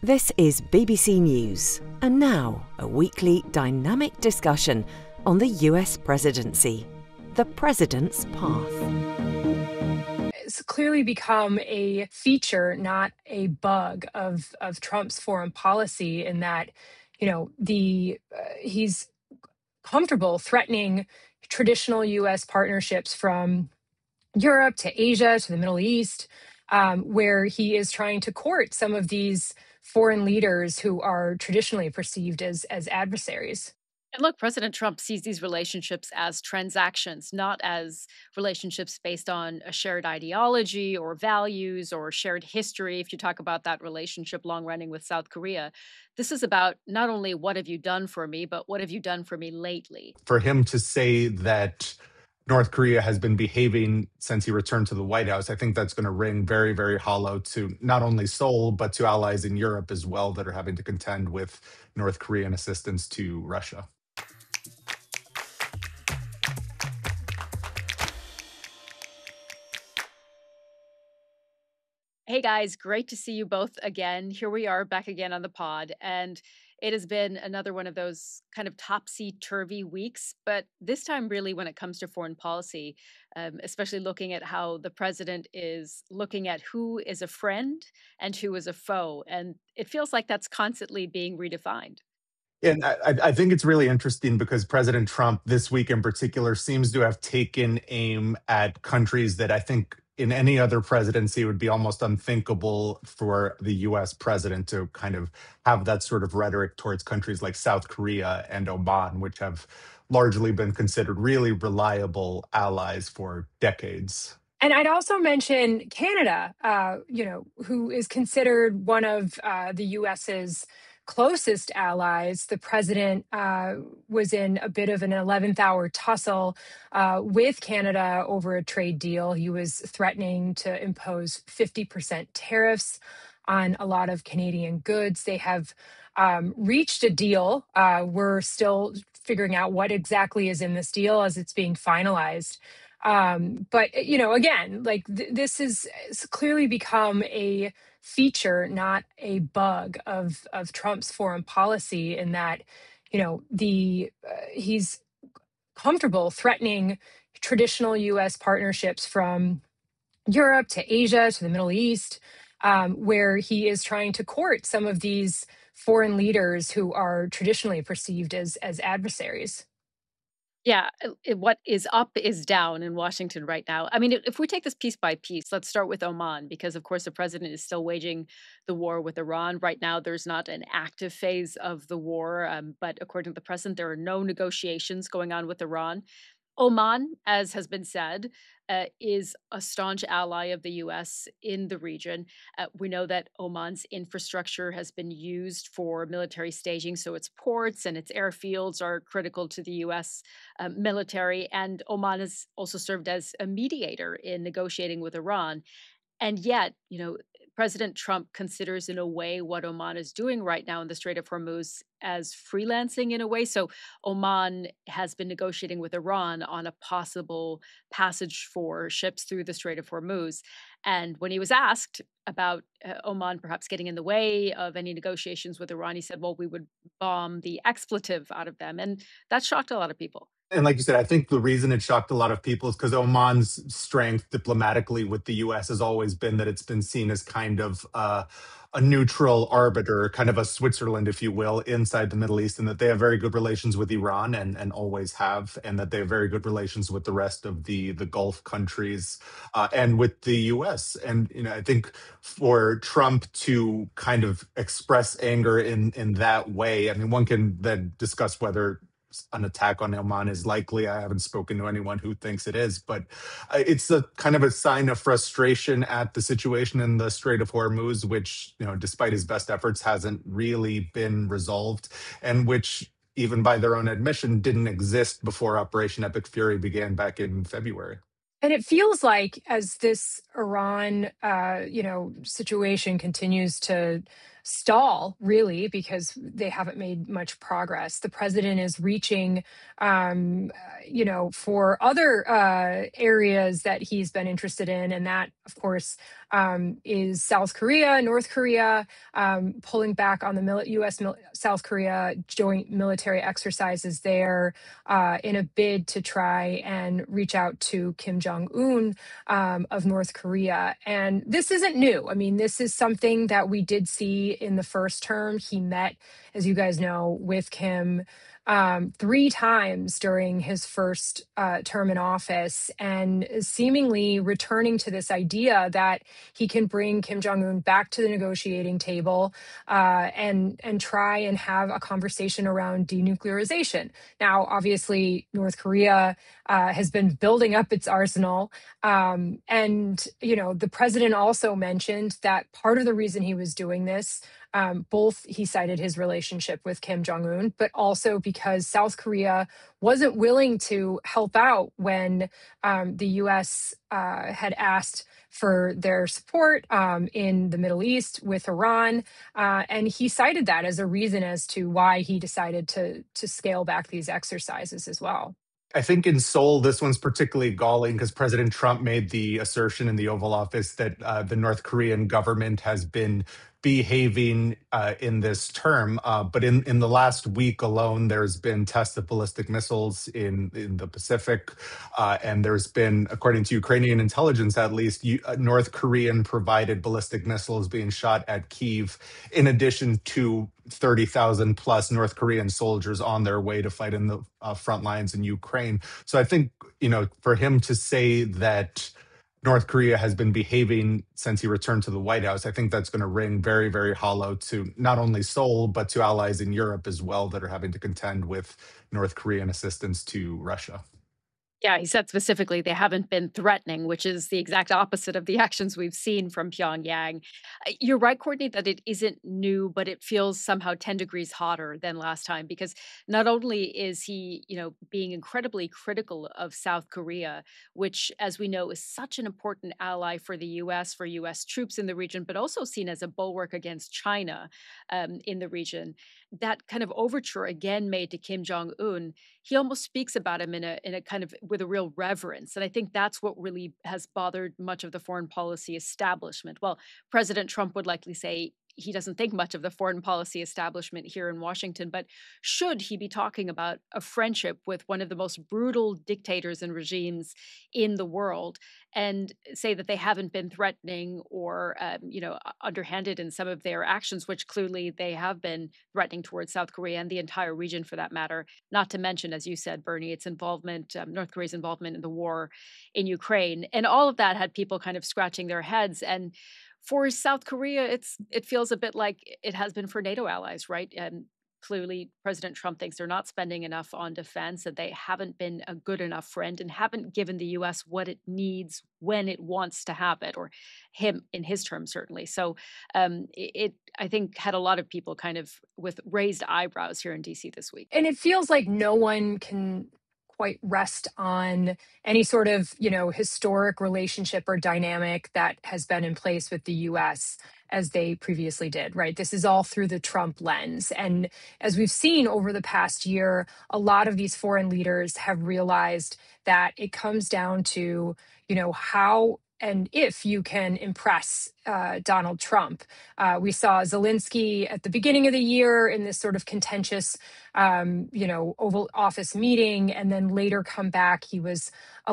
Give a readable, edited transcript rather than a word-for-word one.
This is BBC News, and now a weekly dynamic discussion on the US presidency. The President's Path. It's clearly become a feature, not a bug of Trump's foreign policy in that, he's comfortable threatening traditional US partnerships from Europe to Asia to the Middle East, where he is trying to court some of these foreign leaders who are traditionally perceived as adversaries. And look, President Trump sees these relationships as transactions, not as relationships based on a shared ideology or values or shared history. If you talk about that relationship long running with South Korea, this is about not only what have you done for me, but what have you done for me lately? For him to say that North Korea has been behaving since he returned to the White House, I think that's going to ring very, very hollow to not only Seoul, but to allies in Europe as well that are having to contend with North Korean assistance to Russia. Hey guys, great to see you both again. Here we are back again on the pod. And it has been another one of those kind of topsy turvy weeks, but this time, really, when it comes to foreign policy, especially looking at how the president is looking at who is a friend and who is a foe. And it feels like that's constantly being redefined. And I think it's really interesting because President Trump, this week in particular, seems to have taken aim at countries that I think in any other presidency would be almost unthinkable for the US president to kind of have that sort of rhetoric towards countries like South Korea and Oman, which have largely been considered really reliable allies for decades. And I'd also mention Canada, who is considered one of the US's closest allies. The president was in a bit of an 11th hour tussle with Canada over a trade deal. He was threatening to impose 50% tariffs on a lot of Canadian goods. They have reached a deal. We're still figuring out what exactly is in this deal as it's being finalized. But again, like this is it's clearly become a feature, not a bug of Trump's foreign policy. In that, he's comfortable threatening traditional U.S. partnerships from Europe to Asia to the Middle East, where he is trying to court some of these foreign leaders who are traditionally perceived as adversaries. Yeah, what is up is down in Washington right now. I mean, if we take this piece by piece, let's start with Oman, because of course the president is still waging the war with Iran. Right now, there's not an active phase of the war, but according to the president, there are no negotiations going on with Iran. Oman, as has been said, is a staunch ally of the US in the region. We know that Oman's infrastructure has been used for military staging, so its ports and its airfields are critical to the US military. And Oman has also served as a mediator in negotiating with Iran. And yet, President Trump considers in a way what Oman is doing right now in the Strait of Hormuz as freelancing in a way. So Oman has been negotiating with Iran on a possible passage for ships through the Strait of Hormuz. And when he was asked about Oman perhaps getting in the way of any negotiations with Iran, he said, well, we would bomb the expletive out of them. And that shocked a lot of people. And like you said, I think the reason it shocked a lot of people is because Oman's strength diplomatically with the US has always been that it's been seen as kind of a neutral arbiter, kind of a Switzerland, if you will, inside the Middle East, and that they have very good relations with Iran and always have, and that they have very good relations with the rest of the Gulf countries and with the US. And I think for Trump to kind of express anger in that way, I mean, one can then discuss whether an attack on Oman is likely. I haven't spoken to anyone who thinks it is, but it's a kind of a sign of frustration at the situation in the Strait of Hormuz, which, despite his best efforts, hasn't really been resolved, and which, even by their own admission, didn't exist before Operation Epic Fury began back in February. And it feels like as this Iran, situation continues to stall, really, because they haven't made much progress. The president is reaching, for other areas that he's been interested in, and that, of course, is South Korea, North Korea, pulling back on the South Korea joint military exercises there in a bid to try and reach out to Kim Jong Un of North Korea. And this isn't new. I mean, this is something that we did see in the first term. He met, as you guys know, with Kim 3 times during his first term in office, and seemingly returning to this idea that he can bring Kim Jong-un back to the negotiating table and try and have a conversation around denuclearization. Now, obviously, North Korea has been building up its arsenal. The president also mentioned that part of the reason he was doing this, both he cited his relationship with Kim Jong-un, but also because South Korea wasn't willing to help out when the U.S. Had asked for their support in the Middle East with Iran. And he cited that as a reason as to why he decided to scale back these exercises as well. I think in Seoul, this one's particularly galling because President Trump made the assertion in the Oval Office that the North Korean government has been behaving in this term. But in the last week alone, there's been tests of ballistic missiles in the Pacific. And there's been, according to Ukrainian intelligence at least, North Korean provided ballistic missiles being shot at Kyiv, in addition to 30,000 plus North Korean soldiers on their way to fight in the front lines in Ukraine. So I think, for him to say that North Korea has been behaving since he returned to the White House, I think that's going to ring very, very hollow to not only Seoul, but to allies in Europe as well that are having to contend with North Korean assistance to Russia. Yeah, he said specifically they haven't been threatening, which is the exact opposite of the actions we've seen from Pyongyang. You're right, Courtney, that it isn't new, but it feels somehow 10 degrees hotter than last time because not only is he, being incredibly critical of South Korea, which, as we know, is such an important ally for the US, for US troops in the region, but also seen as a bulwark against China in the region. That kind of overture again made to Kim Jong Un, he almost speaks about him in a kind of with a real reverence. And I think that's what really has bothered much of the foreign policy establishment. Well, President Trump would likely say he doesn't think much of the foreign policy establishment here in Washington, but should he be talking about a friendship with one of the most brutal dictators and regimes in the world and say that they haven't been threatening or, underhanded in some of their actions, which clearly they have been threatening towards South Korea and the entire region for that matter, not to mention, as you said, Bernie, its involvement, North Korea's involvement in the war in Ukraine. And all of that had people kind of scratching their heads. And for South Korea, it feels a bit like it has been for NATO allies, right? And clearly, President Trump thinks they're not spending enough on defense, that they haven't been a good enough friend and haven't given the U.S. what it needs when it wants to have it, or him in his terms, certainly. So it, I think, had a lot of people kind of with raised eyebrows here in D.C. this week. And it feels like no one can quite rest on any sort of, historic relationship or dynamic that has been in place with the US as they previously did, right? This is all through the Trump lens. And as we've seen over the past year, a lot of these foreign leaders have realized that it comes down to, how and if you can impress Donald Trump. We saw Zelensky at the beginning of the year in this sort of contentious, Oval Office meeting, and then later come back. He was